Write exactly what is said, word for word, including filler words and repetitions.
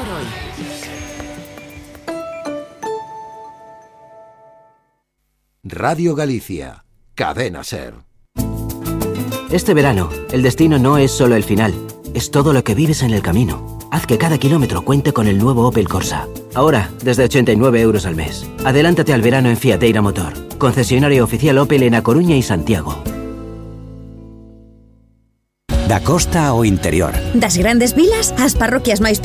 hoy. Radio Galicia, Cadena Ser. Este verano, el destino no es solo el final, es todo lo que vives en el camino. Haz que cada kilómetro cuente con el nuevo Opel Corsa. Ahora, desde ochenta y nueve euros al mes. Adelántate al verano en Fiateira Motor. Concesionario oficial Opel en A Coruña y Santiago. Da costa ao interior. Das grandes vilas ás parroquias máis